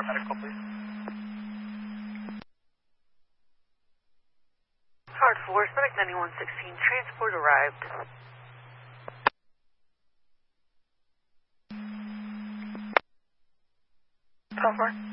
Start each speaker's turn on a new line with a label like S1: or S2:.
S1: medical, please.
S2: Howard 4, Medic 9116, transport arrived.
S3: Over.